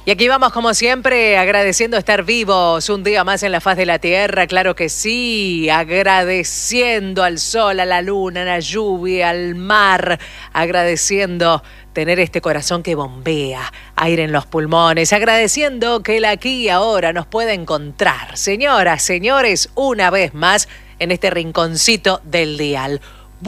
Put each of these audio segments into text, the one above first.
Y aquí vamos como siempre agradeciendo estar vivos un día más en la faz de la tierra, claro que sí, agradeciendo al sol, a la luna, a la lluvia, al mar, agradeciendo tener este corazón que bombea aire en los pulmones, agradeciendo que el aquí y ahora nos pueda encontrar. Señoras, señores, una vez más en este rinconcito del dial.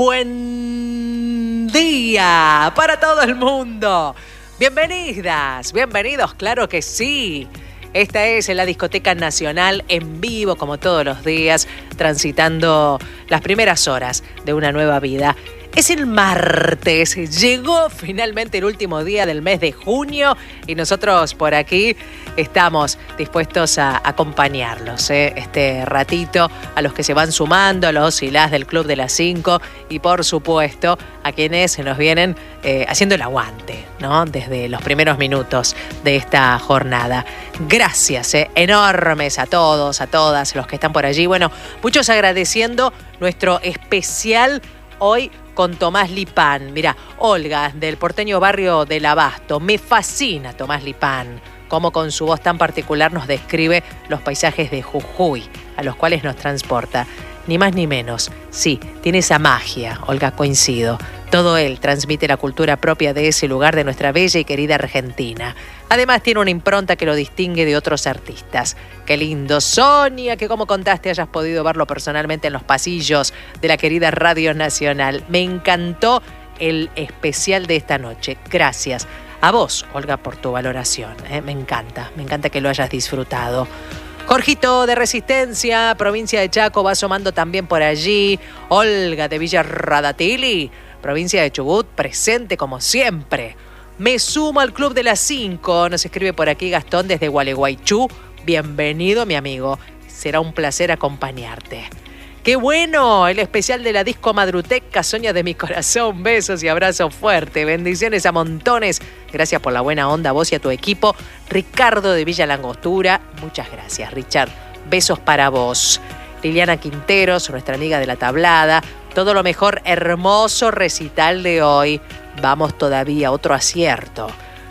Buen día para todo el mundo. Bienvenidas, bienvenidos, claro que sí. Esta es la Discoteca Nacional en vivo, como todos los días, transitando las primeras horas de una nueva vida. Es el martes, llegó finalmente el último día del mes de junio y nosotros por aquí estamos dispuestos a acompañarlos, este ratito, a los que se van sumando, a los y las del Club de las 5 y por supuesto a quienes nos vienen haciendo el aguante, ¿no? Desde los primeros minutos de esta jornada. Gracias, enormes a todos, a todas los que están por allí. Bueno, muchos agradeciendo nuestro especial hoy con Tomás Lipán. Mira, Olga, del porteño barrio del Abasto. Me fascina Tomás Lipán, cómo con su voz tan particular nos describe los paisajes de Jujuy, a los cuales nos transporta. Ni más ni menos. Sí, tiene esa magia, Olga, coincido. Todo él transmite la cultura propia de ese lugar de nuestra bella y querida Argentina. Además tiene una impronta que lo distingue de otros artistas. Qué lindo, Sonia, que como contaste hayas podido verlo personalmente en los pasillos de la querida Radio Nacional. Me encantó el especial de esta noche. Gracias a vos, Olga, por tu valoración. Me encanta que lo hayas disfrutado. Jorgito de Resistencia, provincia de Chaco, va asomando también por allí. Olga de Villa Radatili, provincia de Chubut, presente como siempre. Me sumo al Club de las 5, nos escribe por aquí Gastón desde Gualeguaychú. Bienvenido, mi amigo, será un placer acompañarte. ¡Qué bueno! El especial de la disco Madruteca, Sonia de mi corazón. Besos y abrazos fuertes. Bendiciones a montones. Gracias por la buena onda a vos y a tu equipo. Ricardo de Villa Langostura. Muchas gracias, Richard. Besos para vos. Liliana Quinteros, nuestra amiga de la tablada. Todo lo mejor, hermoso recital de hoy. Vamos todavía, otro acierto.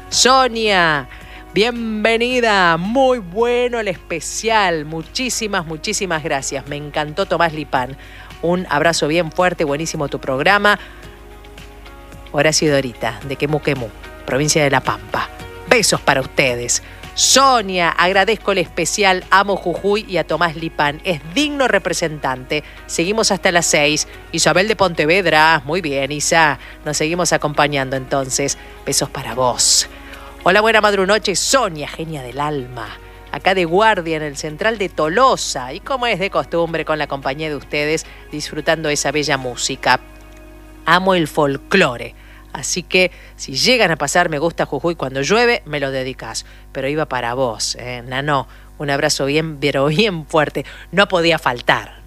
Sonia, bienvenida, muy bueno el especial, muchísimas gracias, me encantó Tomás Lipán, un abrazo bien fuerte, buenísimo tu programa. Horacio Dorita, de Quemú, provincia de La Pampa, besos para ustedes. Sonia, agradezco el especial, amo Jujuy y a Tomás Lipán, es digno representante. Seguimos hasta las 6. Isabel de Pontevedra, muy bien, Isa, nos seguimos acompañando entonces. Besos para vos. Hola, buena madrunoche, Sonia, genia del alma. Acá de guardia en el central de Tolosa. Y como es de costumbre, con la compañía de ustedes, disfrutando esa bella música. Amo el folclore. Así que si llegan a pasar Me Gusta Jujuy cuando llueve, me lo dedicas. Pero iba para vos, Nano. Un abrazo bien fuerte. No podía faltar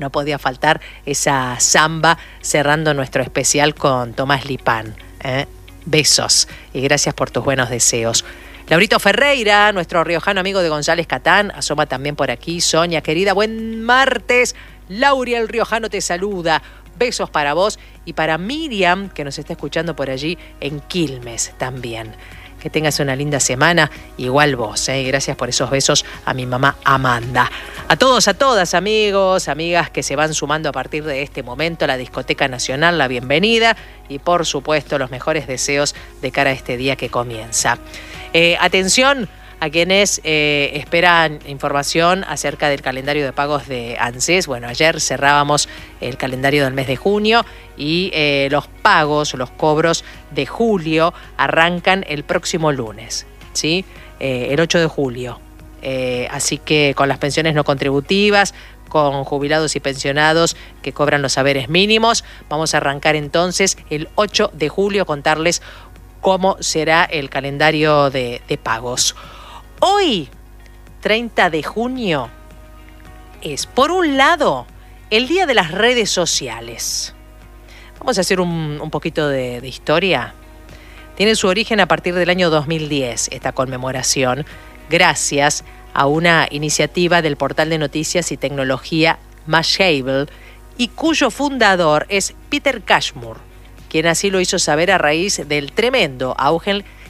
esa samba cerrando nuestro especial con Tomás Lipán. Besos y gracias por tus buenos deseos. Laurito Ferreira, nuestro riojano amigo de González Catán, asoma también por aquí. Sonia, querida, buen martes. Lauri, el riojano, te saluda. Besos para vos y para Miriam, que nos está escuchando por allí en Quilmes también. Que tengas una linda semana, igual vos, Gracias por esos besos a mi mamá Amanda. A todos, a todas, amigos, amigas que se van sumando a partir de este momento a la Discoteca Nacional, la bienvenida y por supuesto los mejores deseos de cara a este día que comienza. Atención a quienes esperan información acerca del calendario de pagos de ANSES. Bueno, ayer cerrábamos el calendario del mes de junio y los pagos, los cobros de julio arrancan el próximo lunes, ¿sí? El 8 de julio. Así que con las pensiones no contributivas, con jubilados y pensionados que cobran los haberes mínimos, vamos a arrancar entonces el 8 de julio a contarles cómo será el calendario de pagos. Hoy, 30 de junio, es, por un lado, el Día de las Redes Sociales. Vamos a hacer un poquito de historia. Tiene su origen a partir del año 2010, esta conmemoración, gracias a una iniciativa del portal de noticias y tecnología Mashable, y cuyo fundador es Peter Cashmore, quien así lo hizo saber a raíz del tremendo auge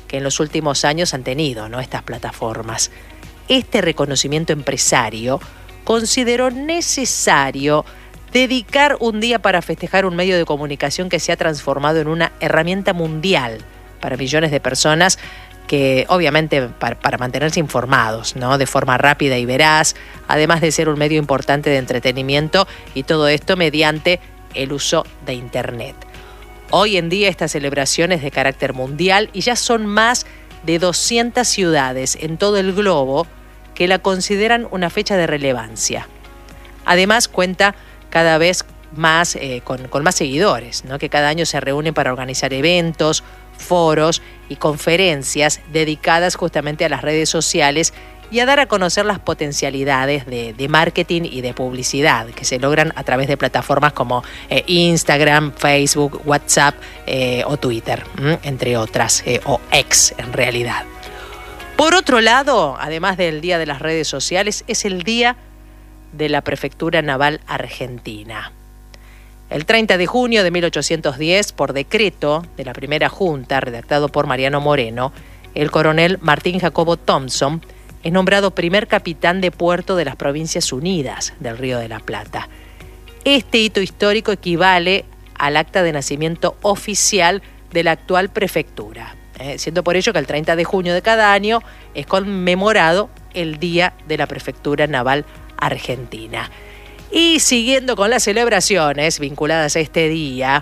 que en los últimos años han tenido, ¿no?, estas plataformas. Este reconocimiento empresario consideró necesario dedicar un día para festejar un medio de comunicación que se ha transformado en una herramienta mundial para millones de personas que, obviamente, para mantenerse informados, ¿no?, de forma rápida y veraz, además de ser un medio importante de entretenimiento, y todo esto mediante el uso de Internet. Hoy en día esta celebración es de carácter mundial y ya son más de 200 ciudades en todo el globo que la consideran una fecha de relevancia. Además cuenta cada vez más con más seguidores, ¿no?, que cada año se reúnen para organizar eventos, foros y conferencias dedicadas justamente a las redes sociales y a dar a conocer las potencialidades de marketing y de publicidad que se logran a través de plataformas como Instagram, Facebook, WhatsApp o Twitter, entre otras, o X en realidad. Por otro lado, además del Día de las Redes Sociales, es el Día de la Prefectura Naval Argentina. El 30 de junio de 1810, por decreto de la primera junta, redactado por Mariano Moreno, el coronel Martín Jacobo Thompson es nombrado primer capitán de puerto de las Provincias Unidas del Río de la Plata. Este hito histórico equivale al acta de nacimiento oficial de la actual prefectura, siendo por ello que el 30 de junio de cada año es conmemorado el Día de la Prefectura Naval Argentina. Y siguiendo con las celebraciones vinculadas a este día,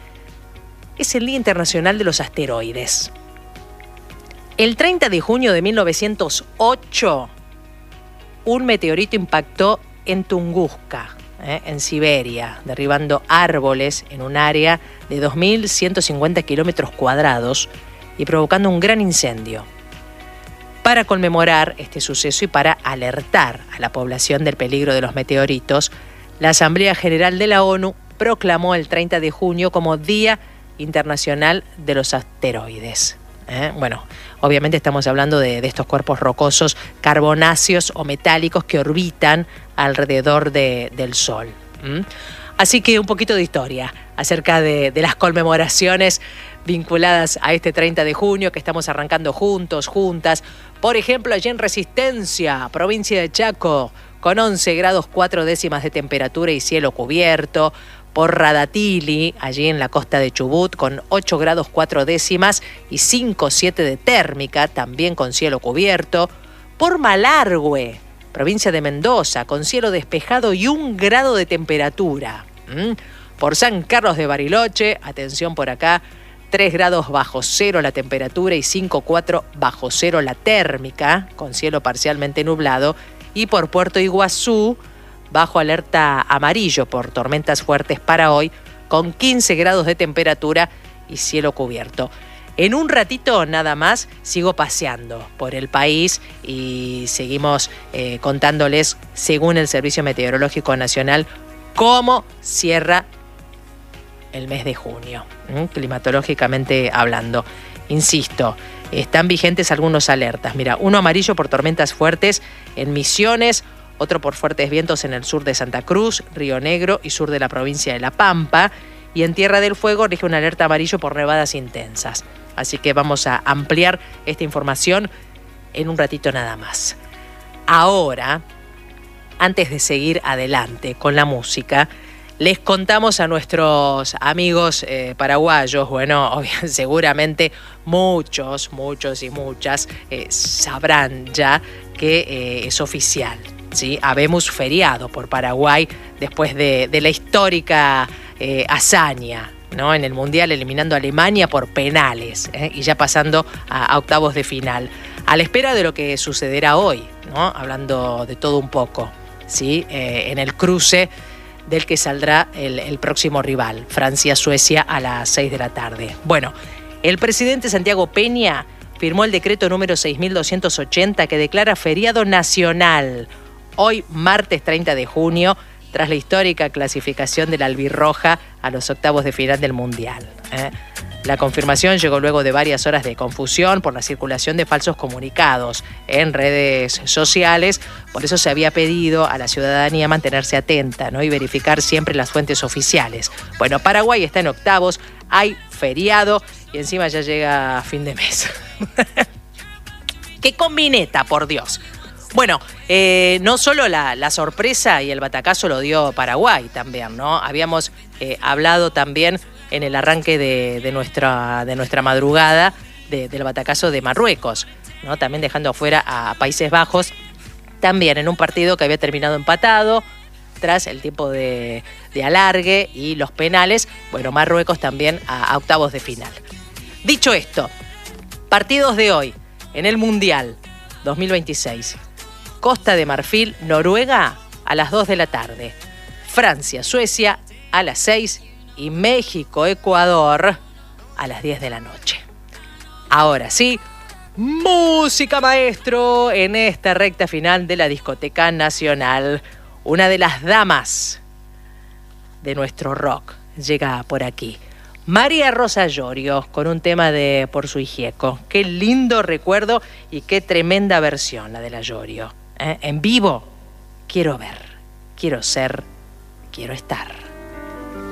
es el Día Internacional de los Asteroides. El 30 de junio de 1908, un meteorito impactó en Tunguska, en Siberia, derribando árboles en un área de 2.150 kilómetros cuadrados y provocando un gran incendio. Para conmemorar este suceso y para alertar a la población del peligro de los meteoritos, la Asamblea General de la ONU proclamó el 30 de junio como Día Internacional de los Asteroides. Bueno, obviamente estamos hablando de estos cuerpos rocosos carbonáceos o metálicos que orbitan alrededor del Sol. Así que un poquito de historia acerca de las conmemoraciones vinculadas a este 30 de junio que estamos arrancando juntos, juntas. Por ejemplo, allí en Resistencia, provincia de Chaco, con 11 grados 4 décimas de temperatura y cielo cubierto. Por Radatili, allí en la costa de Chubut, con 8 grados 4 décimas y 5,7 de térmica, también con cielo cubierto. Por Malargüe, provincia de Mendoza, con cielo despejado y 1 grado de temperatura. Por San Carlos de Bariloche, atención por acá, 3 grados bajo cero la temperatura y 5,4 bajo cero la térmica, con cielo parcialmente nublado. Y por Puerto Iguazú, bajo alerta amarillo por tormentas fuertes para hoy, con 15 grados de temperatura y cielo cubierto. En un ratito nada más sigo paseando por el país y seguimos contándoles, según el Servicio Meteorológico Nacional, cómo cierra el mes de junio, climatológicamente hablando. Insisto, están vigentes algunos alertas. Mira, uno amarillo por tormentas fuertes en Misiones, otro por fuertes vientos en el sur de Santa Cruz, Río Negro y sur de la provincia de La Pampa. Y en Tierra del Fuego rige una alerta amarillo por nevadas intensas. Así que vamos a ampliar esta información en un ratito nada más. Ahora, antes de seguir adelante con la música, les contamos a nuestros amigos paraguayos, bueno, seguramente muchos y muchas sabrán ya que es oficial, ¿sí? Habemos feriado por Paraguay después de la histórica hazaña, ¿no?, en el Mundial, eliminando a Alemania por penales, y ya pasando a octavos de final. A la espera de lo que sucederá hoy, ¿no?, hablando de todo un poco, ¿sí?, en el cruce del que saldrá el próximo rival, Francia-Suecia, a las 6 de la tarde. Bueno, el presidente Santiago Peña firmó el decreto número 6.280 que declara feriado nacional hoy, martes 30 de junio, tras la histórica clasificación de la albirroja a los octavos de final del Mundial. La confirmación llegó luego de varias horas de confusión por la circulación de falsos comunicados en redes sociales. Por eso se había pedido a la ciudadanía mantenerse atenta, ¿no?, y verificar siempre las fuentes oficiales. Bueno, Paraguay está en octavos, hay feriado y encima ya llega a fin de mes. ¡Qué combineta, por Dios! Bueno, no solo la sorpresa y el batacazo lo dio Paraguay también, ¿no? Habíamos hablado también en el arranque de nuestra madrugada del batacazo de Marruecos, ¿no? También dejando afuera a Países Bajos, también en un partido que había terminado empatado tras el tiempo de alargue y los penales. Bueno, Marruecos también a octavos de final. Dicho esto, partidos de hoy en el Mundial 2026. Costa de Marfil, Noruega a las 2 de la tarde. Francia, Suecia a las 6 y México, Ecuador a las 10 de la noche. Ahora sí, música, maestro, en esta recta final de la Discoteca Nacional. Una de las damas de nuestro rock llega por aquí. María Rosa Llorio, con un tema de Por su Hijieco. Qué lindo recuerdo y qué tremenda versión la de la Llorio. En vivo, quiero ver, quiero ser, quiero estar.